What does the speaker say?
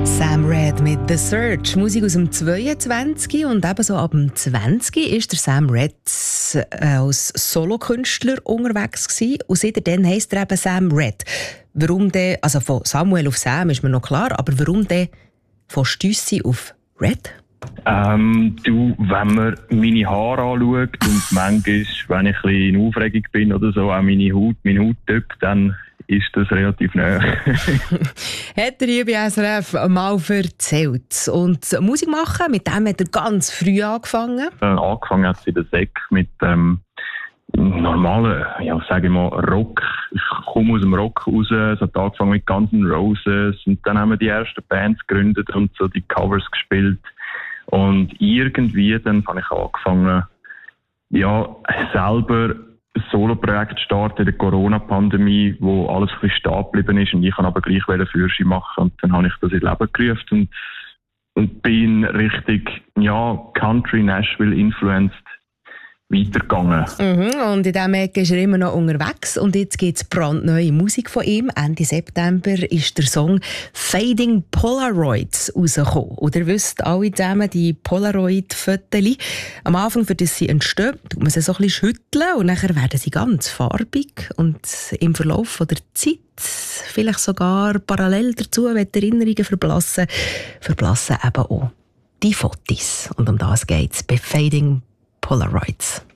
Sam Red mit «The Search», Musik aus dem 22 und ebenso ab dem 20 ist der Sam Red als Solokünstler unterwegs gewesen. Und seitdem heisst er eben Sam Red. Warum denn, also von Samuel auf Sam ist mir noch klar, aber warum denn von Stüssi auf Red? Wenn man meine Haare anschaut und manchmal, wenn ich ein bisschen in Aufregung bin oder so, auch meine Hauttyp, dann ist das relativ nahe. Hat er hier bei SRF mal erzählt. Und Musik machen, mit dem hat er ganz früh angefangen. Angefangen hat es in der Sek mit normalen, ja, sage ich mal, Rock. Ich komme aus dem Rock raus. Es hat angefangen mit Guns N' Roses. Und dann haben wir die ersten Bands gegründet und so die Covers gespielt. Und irgendwie dann habe ich angefangen, ja, selber ein Solo-Projekt zu starten in der Corona-Pandemie, wo alles ein bisschen stehen geblieben ist. Und ich kann aber gleich Führerschein machen. Und dann habe ich das ins Leben gerufen und bin richtig, ja, Country, Nashville influenced weitergegangen. Und in diesem Ecke ist er immer noch unterwegs. Und jetzt gibt es brandneue Musik von ihm. Ende September ist der Song «Fading Polaroids» rausgekommen. Und ihr wisst alle zusammen, die Polaroid-Fotos. Am Anfang, für das sie entstehen, tut man sie so ein bisschen schütteln und nachher werden sie ganz farbig. Und im Verlauf der Zeit, vielleicht sogar parallel dazu, wenn die Erinnerungen verblassen eben auch die Fotos. Und um das geht es bei «Fading Polaroids».